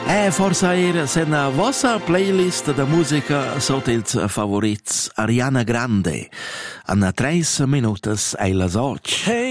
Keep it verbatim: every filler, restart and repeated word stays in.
E forza era sena vostra playlist de musica sot ils favorits Ariana Grande. Anna tres minutas ei las och.